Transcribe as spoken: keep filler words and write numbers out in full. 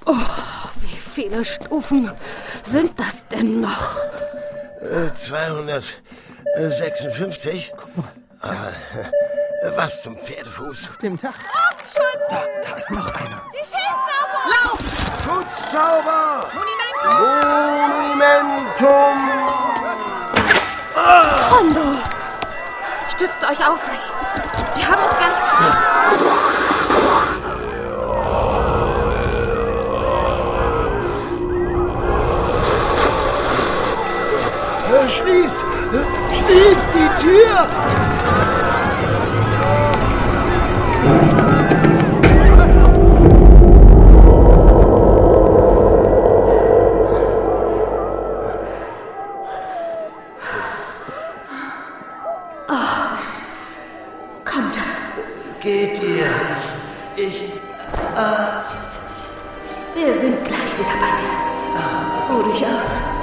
Oh, wie viele Stufen sind das denn noch? Äh, zweihundertsechsundfünfzig. Aber äh, was zum Pferdefuß? Auf dem Dach. Da, da ist noch einer. Die schießen auf uns! Lauf! Schutzzauber! Monumentum! Monumentum! Ah! Rondo! Stützt euch auf mich. Die haben uns gleich geschützt. Schließt! Schließt die Tür! Oh. Kommt. Geht ihr? Ich... Äh... Wir sind gleich wieder bei dir. Ruh dich aus.